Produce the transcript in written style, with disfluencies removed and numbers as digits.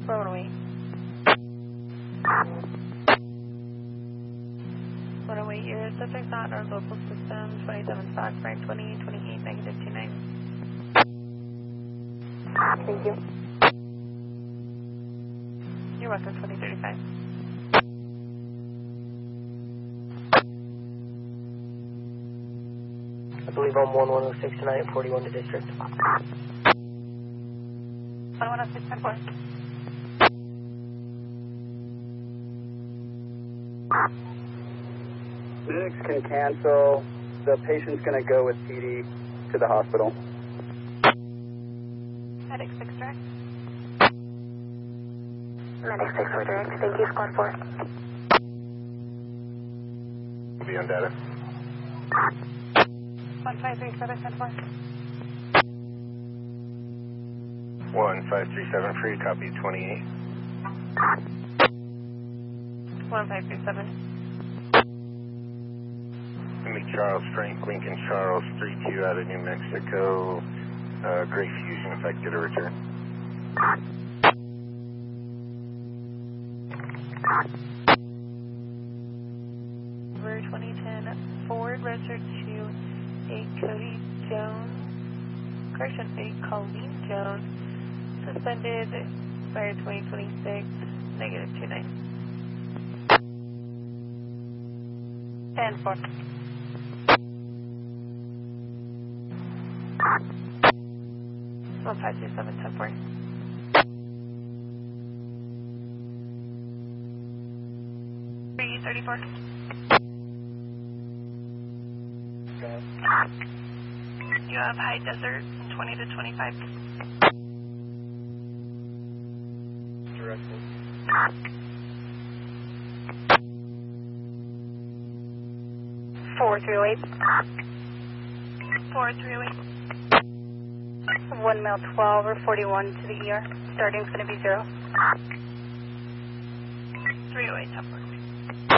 408. 108, your subject's not in our local system. 27 spots, Brian 20, 28, negative 29. Thank you. You're welcome, 2035. I believe I'm 1106 tonight at 41 to district. 1106, 10-4. Medics can cancel. The patient's going to go with PD to the hospital. Medic 6 direct. Medic 6 for direct. Thank you, squad 4. Be on data. 1537, 10-4. 1537 free, copy 28. 1537. Meet Charles Frank, Lincoln Charles, 3-2 out of New Mexico. Great Fusion, if I could get a return. Over 2010 Ford registered to 8 Cody Jones, correction, 8 Colleen Jones, suspended by 2026, negative 29. 10-4. 1527, 10-4. $334. You have High Desert, 20 to 25. Directed. 4308. 4308. 1 mil 12 or 41 to the ER. Starting's going to be 0. 308, 10-4.